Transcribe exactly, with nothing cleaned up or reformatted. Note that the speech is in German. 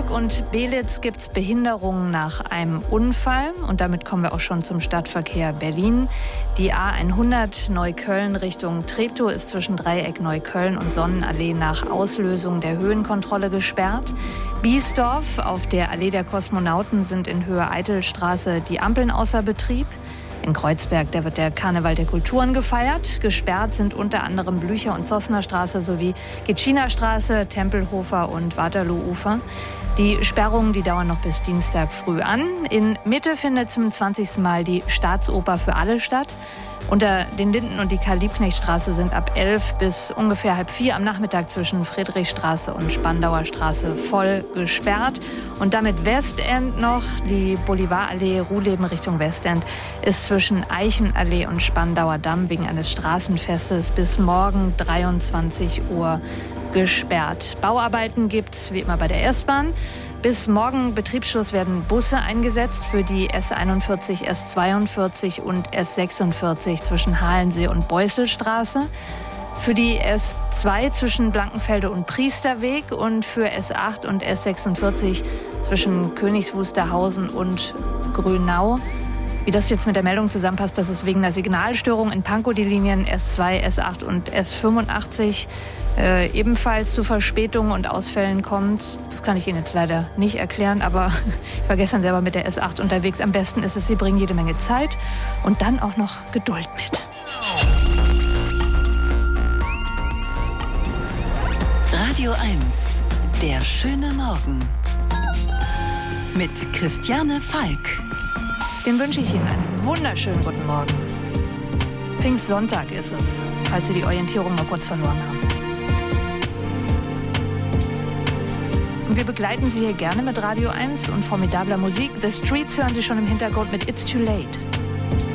Hamburg und Belitz gibt es Behinderungen nach einem Unfall. Und damit kommen wir auch schon zum Stadtverkehr Berlin. Die A hundert Neukölln Richtung Treptow ist zwischen Dreieck Neukölln und Sonnenallee nach Auslösung der Höhenkontrolle gesperrt. Biesdorf auf der Allee der Kosmonauten sind in Höhe Eitelstraße die Ampeln außer Betrieb. In Kreuzberg, da wird der Karneval der Kulturen gefeiert. Gesperrt sind unter anderem Blücher- und Zossner Straße sowie Gitschiner Straße, Tempelhofer und Waterloo-Ufer. Die Sperrungen, die dauern noch bis Dienstag früh an. In Mitte findet zum zwanzigsten Mal die Staatsoper für alle statt. Unter den Linden und die Karl-Liebknecht-Straße sind ab elf bis ungefähr halb vier am Nachmittag zwischen Friedrichstraße und Spandauer Straße voll gesperrt. Und damit Westend noch, die Bolivarallee Ruhleben Richtung Westend ist zwischen Eichenallee und Spandauer Damm wegen eines Straßenfestes bis morgen dreiundzwanzig Uhr gesperrt. Bauarbeiten gibt es wie immer bei der S-Bahn. Bis morgen Betriebsschluss werden Busse eingesetzt für die S einundvierzig, S zweiundvierzig und S sechsundvierzig zwischen Halensee und Beusselstraße. Für die S zwei zwischen Blankenfelde und Priesterweg und für S acht und S sechsundvierzig zwischen Königs Wusterhausen und Grünau. Wie das jetzt mit der Meldung zusammenpasst, dass es wegen einer Signalstörung in Pankow die Linien S zwei, S acht und S fünfundachtzig äh, ebenfalls zu Verspätungen und Ausfällen kommt, das kann ich Ihnen jetzt leider nicht erklären, aber ich war gestern selber mit der S acht unterwegs. Am besten ist es, Sie bringen jede Menge Zeit und dann auch noch Geduld mit. Radio eins, der schöne Morgen mit Christiane Falk. Den wünsche ich Ihnen einen wunderschönen guten Morgen. Pfingstsonntag ist es, falls Sie die Orientierung mal kurz verloren haben. Und wir begleiten Sie hier gerne mit Radio eins und formidabler Musik. The Streets hören Sie schon im Hintergrund mit It's Too Late.